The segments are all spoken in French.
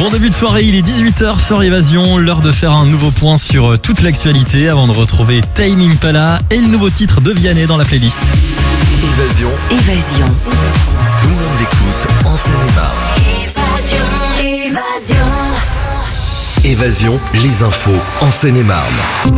Bon début de soirée, il est 18h sur Évasion, l'heure de faire un nouveau point sur toute l'actualité avant de retrouver Tame Impala et le nouveau titre de Vianney dans la playlist. Évasion. Tout le monde l'écoute en Seine-et-Marne. Évasion, les infos en Seine-et-Marne.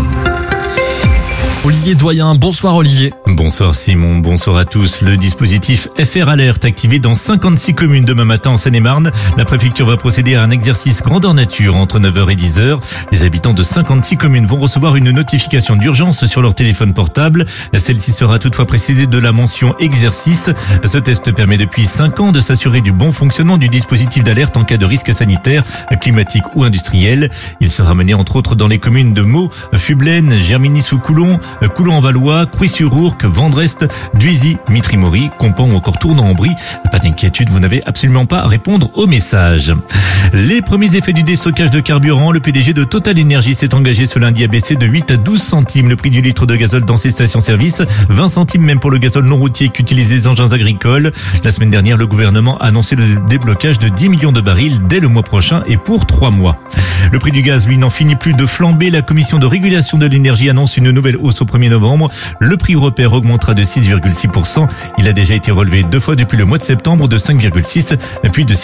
Olivier Doyen, bonsoir Olivier. Bonsoir Simon, bonsoir à tous. Le dispositif FR Alert activé dans 56 communes demain matin en Seine-et-Marne. La préfecture va procéder à un exercice grandeur nature entre 9h et 10h. Les habitants de 56 communes vont recevoir une notification d'urgence sur leur téléphone portable. Celle-ci sera toutefois précédée de la mention exercice. Ce test permet depuis 5 ans de s'assurer du bon fonctionnement du dispositif d'alerte en cas de risque sanitaire, climatique ou industriel. Il sera mené entre autres dans les communes de Meaux, Fublaine, Germigny-sous-Coulon, Coulon-en-Valois, Crouy-sur-Ourcq, Vendrest, Duisy, Mitry-Mory, Compan ou encore Tournan-en-Brie. Pas d'inquiétude, vous n'avez absolument pas à répondre au message. Les premiers effets du déstockage de carburant, le PDG de Total Energy s'est engagé ce lundi à baisser de 8 à 12 centimes le prix du litre de gazole dans ses stations-service, 20 centimes même pour le gazole non routier qu'utilisent les engins agricoles. La semaine dernière, le gouvernement a annoncé le déblocage de 10 millions de barils dès le mois prochain et pour 3 mois. Le prix du gaz, lui, n'en finit plus de flamber. La commission de régulation de l'énergie annonce une nouvelle hausse au 1er novembre. Le prix européen augmentera de 6,6%. Il a déjà été relevé 2 fois depuis le mois de septembre de 5,6% puis de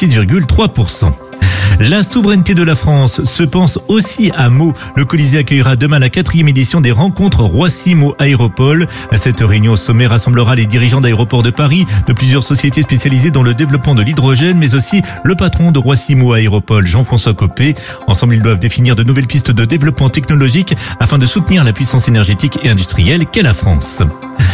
6,3%. La souveraineté de la France se pense aussi à Meaux. Le Colisée accueillera demain la 4e édition des rencontres Roissy-Meaux Aéropole. Cette réunion au sommet rassemblera les dirigeants d'aéroports de Paris, de plusieurs sociétés spécialisées dans le développement de l'hydrogène, mais aussi le patron de Roissy-Meaux Aéropole, Jean-François Copé. Ensemble, ils doivent définir de nouvelles pistes de développement technologique afin de soutenir la puissance énergétique et industrielle qu'est la France.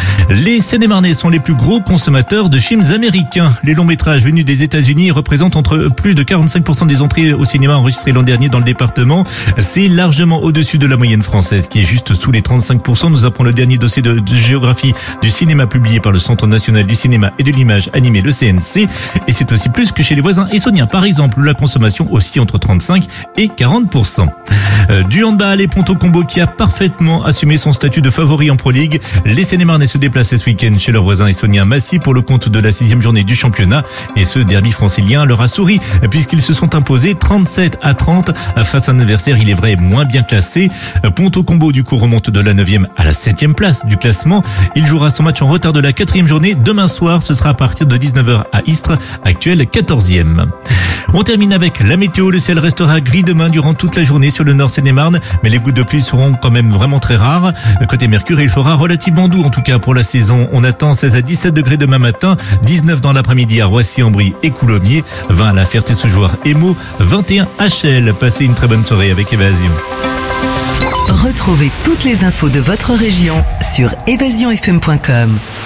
Les Seine-et-Marnais sont les plus gros consommateurs de films américains. Les longs métrages venus des États-Unis représentent entre plus de 45% des entrées au cinéma enregistrées l'an dernier dans le département. C'est largement au-dessus de la moyenne française, qui est juste sous les 35%. Nous apprend le dernier dossier de géographie du cinéma publié par le Centre national du cinéma et de l'image animée, le CNC. Et c'est aussi plus que chez les voisins essoniens, par exemple, où la consommation oscille entre 35 et 40%. Du handball et Ponto Combo qui a parfaitement assumé son statut de favori en Pro League. Les Seine-et-Marnais se déplacent ce week-end chez leurs voisins essoniens Massy pour le compte de la 6e journée du championnat. Et ce derby francilien leur a souri puisqu'ils se sont imposés 37-30 face à un adversaire, il est vrai, moins bien classé. Ponto Combo du coup remonte de la 9e à la 7e place du classement. Il jouera son match en retard de la 4e journée demain soir. Ce sera à partir de 19h à Istres, actuel 14e. On termine avec la météo. Le ciel restera gris demain durant toute la journée sur le nord Seine-et-Marne, mais les gouttes de pluie seront quand même vraiment très rares. Côté Mercure, il fera relativement doux en tout cas pour la saison. On attend 16 à 17 degrés demain matin, 19 dans l'après-midi à Roissy-en-Brie et Coulommiers, 20 à la Ferté-sous-Jouarre et Meaux, 21 à Chelles. Passez une très bonne soirée avec Évasion. Retrouvez toutes les infos de votre région sur évasionfm.com.